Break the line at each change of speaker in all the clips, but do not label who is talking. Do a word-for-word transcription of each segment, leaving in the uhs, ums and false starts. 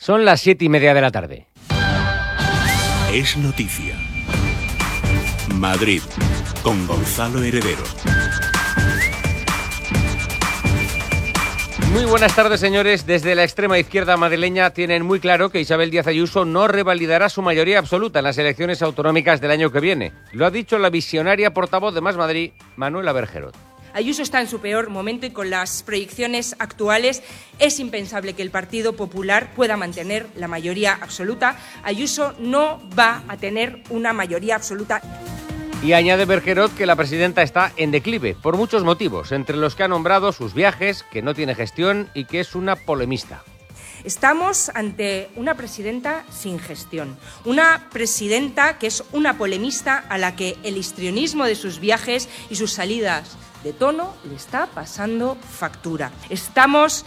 Son las siete y media de la tarde.
Es noticia. Madrid, con Gonzalo Heredero.
Muy buenas tardes, señores. Desde la extrema izquierda madrileña tienen muy claro que Isabel Díaz Ayuso no revalidará su mayoría absoluta en las elecciones autonómicas del año que viene. Lo ha dicho la visionaria portavoz de Más Madrid, Manuela Bergerot.
Ayuso está en su peor momento y con las proyecciones actuales es impensable que el Partido Popular pueda mantener la mayoría absoluta. Ayuso no va a tener una mayoría absoluta.
Y añade Bergerot que la presidenta está en declive por muchos motivos, entre los que ha nombrado sus viajes, que no tiene gestión y que es una polemista.
Estamos ante una presidenta sin gestión, una presidenta que es una polemista a la que el histrionismo de sus viajes y sus salidas de tono le está pasando factura. Estamos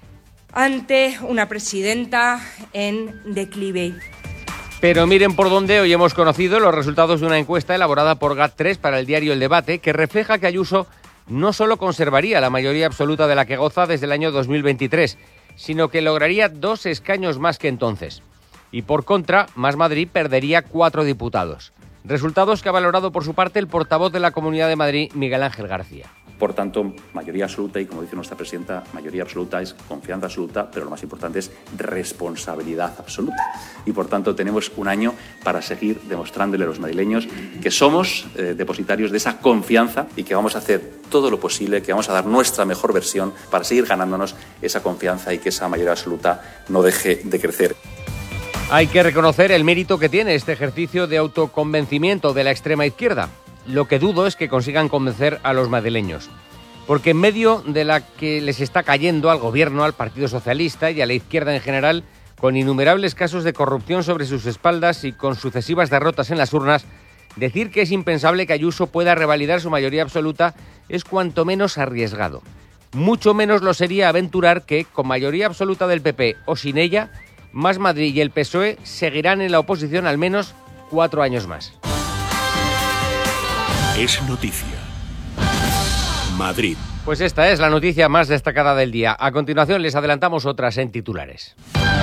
ante una presidenta en declive.
Pero miren por dónde hoy hemos conocido los resultados de una encuesta elaborada por GAT tres para el diario El Debate, que refleja que Ayuso no solo conservaría la mayoría absoluta de la que goza desde el año dos mil veintitrés, sino que lograría dos escaños más que entonces. Y por contra, Más Madrid perdería cuatro diputados. Resultados que ha valorado por su parte el portavoz de la Comunidad de Madrid, Miguel Ángel García.
Por tanto, mayoría absoluta y, como dice nuestra presidenta, mayoría absoluta es confianza absoluta, pero lo más importante es responsabilidad absoluta. Y, por tanto, tenemos un año para seguir demostrándole a los madrileños que somos eh, depositarios de esa confianza y que vamos a hacer todo lo posible, que vamos a dar nuestra mejor versión para seguir ganándonos esa confianza y que esa mayoría absoluta no deje de crecer.
Hay que reconocer el mérito que tiene este ejercicio de autoconvencimiento de la extrema izquierda. Lo que dudo es que consigan convencer a los madrileños. Porque en medio de la que les está cayendo al gobierno, al Partido Socialista y a la izquierda en general, con innumerables casos de corrupción sobre sus espaldas y con sucesivas derrotas en las urnas, decir que es impensable que Ayuso pueda revalidar su mayoría absoluta es cuanto menos arriesgado. Mucho menos lo sería aventurar que, con mayoría absoluta del P P o sin ella, Más Madrid y el P S O E seguirán en la oposición al menos cuatro años más.
Es noticia. Madrid.
Pues esta es la noticia más destacada del día. A continuación les adelantamos otras en titulares.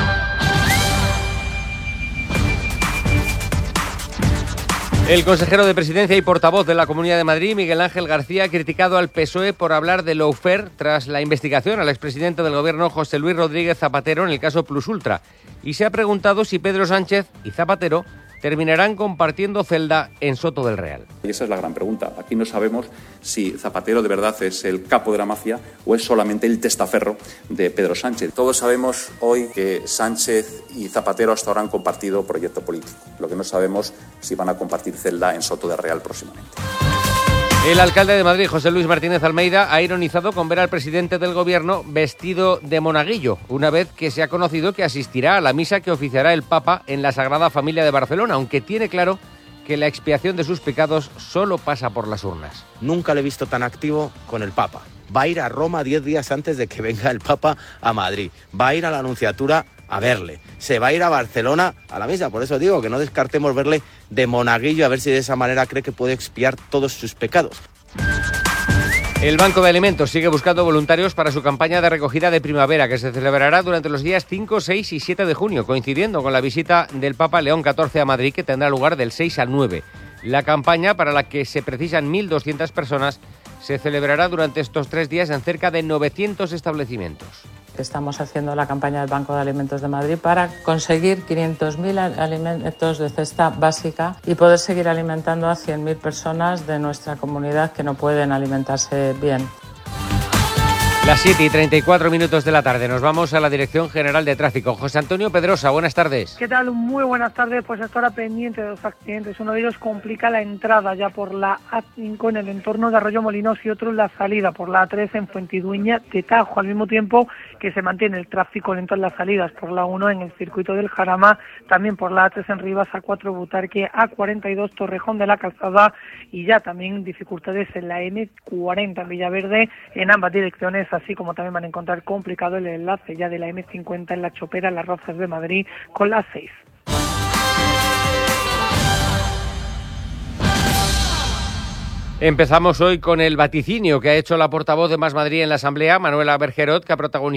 El consejero de Presidencia y portavoz de la Comunidad de Madrid, Miguel Ángel García, ha criticado al P S O E por hablar de lawfare tras la investigación al expresidente del Gobierno, José Luis Rodríguez Zapatero, en el caso Plus Ultra, y se ha preguntado si Pedro Sánchez y Zapatero terminarán compartiendo celda en Soto del Real.
Y esa es la gran pregunta. Aquí no sabemos si Zapatero de verdad es el capo de la mafia o es solamente el testaferro de Pedro Sánchez. Todos sabemos hoy que Sánchez y Zapatero hasta ahora han compartido proyecto político. Lo que no sabemos si van a compartir celda en Soto del Real próximamente.
El alcalde de Madrid, José Luis Martínez Almeida, ha ironizado con ver al presidente del Gobierno vestido de monaguillo, una vez que se ha conocido que asistirá a la misa que oficiará el Papa en la Sagrada Familia de Barcelona, aunque tiene claro que la expiación de sus pecados solo pasa por las urnas.
Nunca le he visto tan activo con el Papa. Va a ir a Roma diez días antes de que venga el Papa a Madrid. Va a ir a la Anunciatura a verle. Se va a ir a Barcelona a la misa. Por eso digo que no descartemos verle de monaguillo, a ver si de esa manera cree que puede expiar todos sus pecados.
El Banco de Alimentos sigue buscando voluntarios para su campaña de recogida de primavera, que se celebrará durante los días cinco, seis y siete de junio, coincidiendo con la visita del Papa León catorce a Madrid, que tendrá lugar del seis al nueve. La campaña, para la que se precisan mil doscientas personas, se celebrará durante estos tres días en cerca de novecientos establecimientos.
Estamos haciendo la campaña del Banco de Alimentos de Madrid para conseguir quinientos mil alimentos de cesta básica y poder seguir alimentando a cien mil personas de nuestra comunidad que no pueden alimentarse bien.
Las siete y treinta y cuatro minutos de la tarde. Nos vamos a la Dirección General de Tráfico. José Antonio Pedrosa, buenas tardes.
¿Qué tal? Muy buenas tardes. Pues hasta ahora pendiente de los accidentes. Uno de ellos complica la entrada ya por la A cinco en el entorno de Arroyo Molinos y otro la salida por la A tres en Fuentidueña de Tajo, al mismo tiempo que se mantiene el tráfico lento en las salidas por la uno en el circuito del Jarama, también por la A tres en Rivas, A cuatro Butarque, A cuarenta y dos Torrejón de la Calzada y ya también dificultades en la M cuarenta en Villaverde en ambas direcciones, así como también van a encontrar complicado el enlace ya de la M cincuenta en La Chopera, en Las Rozas de Madrid, con la seis.
Empezamos hoy con el vaticinio que ha hecho la portavoz de Más Madrid en la Asamblea, Manuela Bergerot, que ha protagonizado